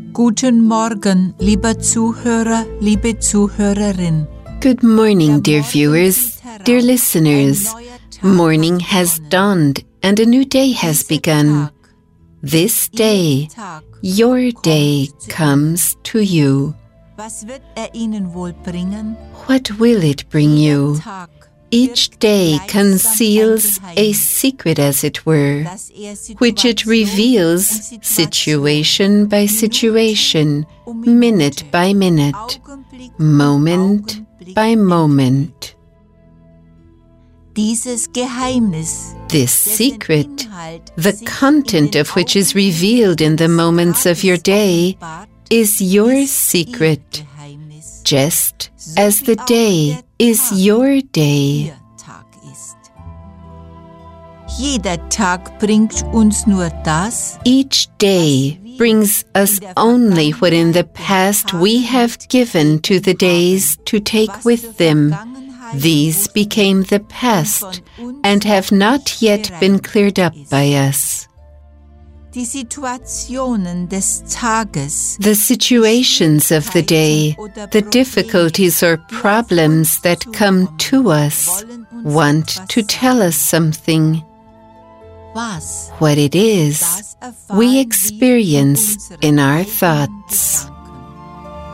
Guten Morgen, lieber Zuhörer, liebe Zuhörerin. Good morning, dear viewers, dear listeners. Morning has dawned and a new day has begun. This day, your day comes to you. Was wird Ihnen wohl bringen? What will it bring you? Each day conceals a secret, as it were, which it reveals situation by situation, minute by minute, moment by moment. Dieses Geheimnis, This secret, the content of which is revealed in the moments of your day, is your secret, just as the day is your day. Jeder Tag bringt uns nur das, Each day brings us only what in the past we have given to the days to take with them. These became the past and have not yet been cleared up by us. die Situationen des Tages, The situations of the day, the difficulties or problems that come to us, want to tell us something. was, What it is, das erfahren we wir experience unseren in our eigenen thoughts. Gedanken.